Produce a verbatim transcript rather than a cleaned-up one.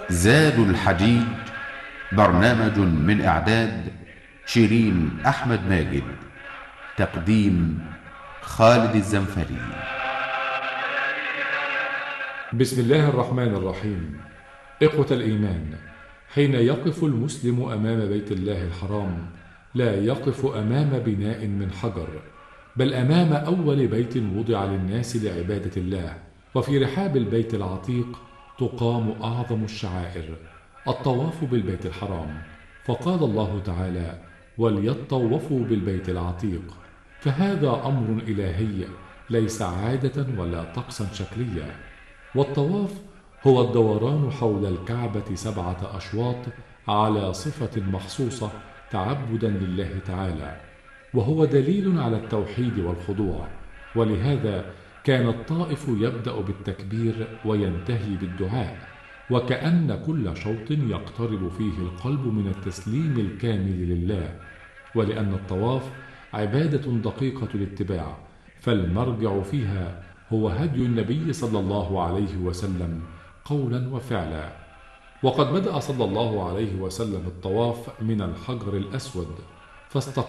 زاد الحديد، برنامج من إعداد شيرين أحمد ماجد، تقديم خالد الزنفري. بسم الله الرحمن الرحيم. إخوة الإيمان، حين يقف المسلم أمام بيت الله الحرام لا يقف أمام بناء من حجر، بل أمام أول بيت وضع للناس لعبادة الله. وفي رحاب البيت العتيق تقام أعظم الشعائر، الطواف بالبيت الحرام. فقال الله تعالى: وليطوفوا بالبيت العتيق. فهذا أمر إلهي ليس عادة ولا طقسا شكليا. والطواف هو الدوران حول الكعبة سبعة أشواط على صفة مخصوصة تعبدا لله تعالى، وهو دليل على التوحيد والخضوع. ولهذا كان الطائف يبدأ بالتكبير وينتهي بالدعاء، وكأن كل شوط يقترب فيه القلب من التسليم الكامل لله. ولأن الطواف عبادة دقيقة الاتباع، فالمرجع فيها هو هدي النبي صلى الله عليه وسلم قولا وفعلا. وقد بدأ صلى الله عليه وسلم الطواف من الحجر الأسود، فاستقام